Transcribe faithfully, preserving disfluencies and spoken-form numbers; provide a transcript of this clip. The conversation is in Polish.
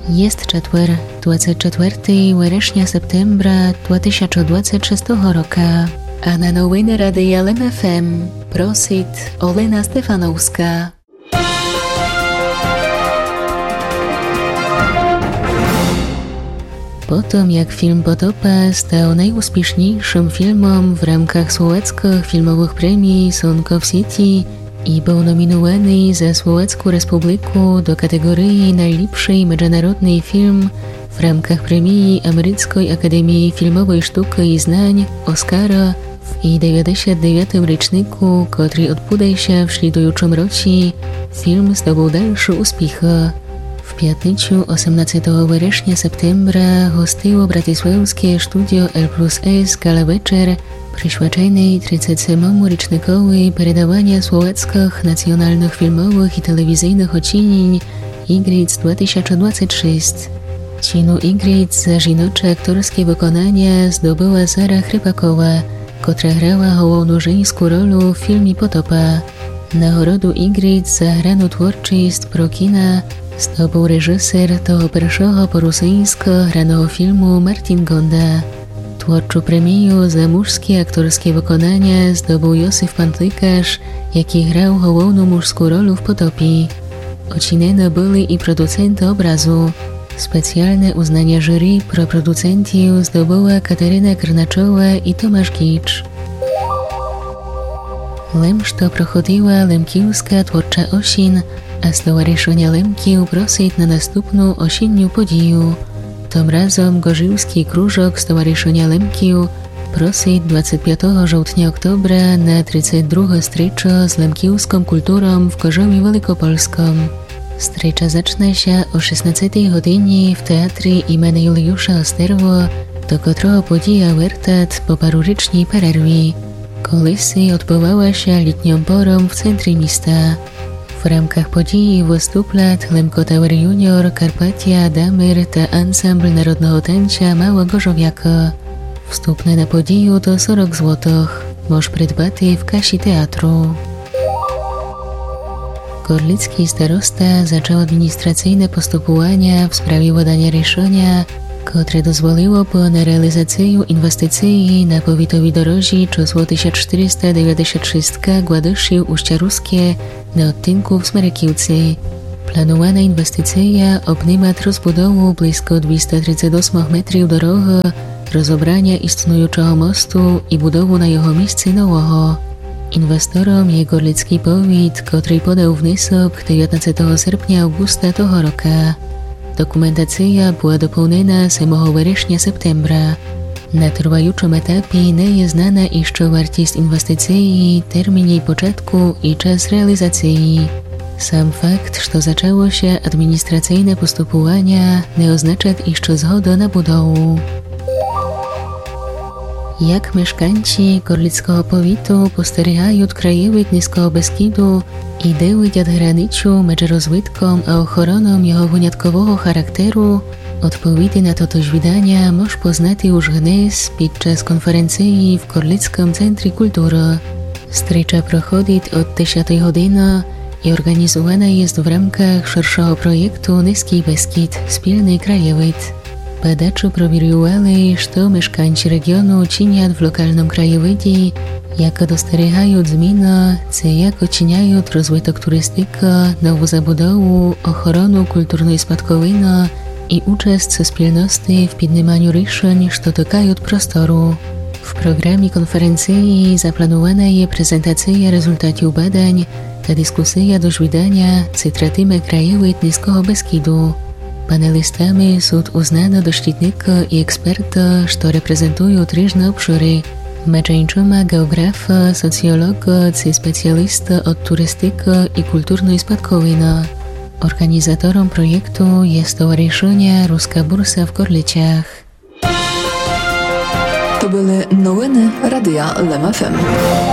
Jest czetwer, dwadzieścia czwartego września septembra dwa tysiące dwudziestego szóstego roku, a na nowiny Radia L M F M prosit Olena Stefanowska. Potom jak film Potopa stał najúspěšnějším filmem w ramkach słowackich filmowych premii Sonko w City i był nominowany za Słowacką Republiku do kategorii najlepszy międzynarodny film w ramkach premii Amerykańskiej Akademii Filmowej Sztuki i Znań Oscara w jej dziewięćdziesiątym dziewiątym roczniku, który odbędzie się w śledującym roku. Film zdobył dalsze uspechy. W piatniczu osiemnastego września septembra hostiło bratysławskie studio L plus S Gala Večer przyświadczony trzydziestemu siódmemu rocznikowi переdawania słowackich nacjonalnych filmowych i telewizyjnych odcinień Igric dwa tysiące dwadzieścia sześć. Cinu Igric za żinocze aktorskie wykonanie zdobyła Sara Chrypakowa, która grała główną żeńską rolę w filmie Potopa. Nagrodu Igric za graną twórczość pro kina zdobył reżyser tego pierwszego po rosyjsku granego filmu Martin Gonda. Twórczą premię za męskie aktorskie wykonanie zdobył Józef Pantlikarz, jaki grał główną męską rolę w Potopie. Ocinane byli i producenty obrazu. Specjalne uznanie jury pro producentów zdobyła Kateryna Krnaczowa i Tomasz Gicz. Lemšto prochodziła Lemkiewska twórcza osien, a Stowarzyszenie Lemkiów prosić na następną osiennią podію. Tym razem Gorzywski Krúžok Stowarzyszenia Lemkiów prosić dwudziestego piątego żołtnia oktobra na trzydzieste drugie streczo z lemkiewską kulturą w Gorzowie Wielkopolskim. Strecza zacznie się o szesnastej godzinie w Teatrze imienia Juliusza Osterwo, do którego podija wertat po parurycznej przerwie. Kolisi odbywała się letnią porą w centrum miasta. W ramkach podії wystuplat Lemko Tower Junior, Karpatia, Damir ta ansambl narodnego tańca Mała Gorzowiaka. Wstupne na podію to czterdzieści złotych. Możesz przydbać w kasie teatru. Gorlicki starosta zaczął administracyjne postępowania w sprawie wydania решenia, które dozwoliło po na realizację inwestycji na powiatowej drodze czosło tysiąc czterysta dziewięćdziesiąt sześć Gładyszów-Uścia-Ruskie na odcinku w Smerekiwcy. Planowana inwestycja obejmie rozbudowę blisko dwieście trzydzieści osiem metrów drogi, rozebranie istniejącego mostu i budowę na jego miejscu nowego. Inwestorem jest Gorlicki powiat, który podał wniosek dziewiętnastego sierpnia augusta tego roku. Dokumentacja była dopełniona siódmego września septembra. Na trwającym etapie nie jest znana jeszcze wartość inwestycji, termin jej początku i czas realizacji. Sam fakt, że zaczęło się administracyjne postępowania, nie oznacza jeszcze zgody na budowę. Jak mieszkańcy Gorlickiego powiatu postrzegają krajowid Niskiego Beskidu i widzą granicę między rozwitką a ochroną jego wyjątkowego charakteru, odpowiedzi na to doświadczenie możesz poznać już dnes podczas konferencji w Gorlickim Centrum Kultury. Strecza prochodzi od dziesiątej godziny i organizowana jest w ramkach szerszego projektu Niski Beskid – Wspólny krajowid. Badacze prowirowali, że mieszkańcy regionu czynią w lokalnym krajowidzie, jak dostrzegają zmiany, co jak oceniają rozwój turystyki, nową zabudowę, ochronę kulturnej spadkowiny i uczest wspólności w podejmowaniu решeń, które dotykają prostoru. W programie konferencji zaplanowana jest prezentacja rezultatów badań, ta dyskusja doświadczenia, co tratimy krajowid Niskiego Beskidu. Panelistami są uznani doświadczeni i eksperci, którzy reprezentują różne obszary, między innymi geografi, socjolodzy i specjaliści od turystyki i kulturnej spadkowiny. Organizatorem projektu jest Stowarzyszenie Ruska Bursa w Gorlicach. To były nowiny Radia L M F M.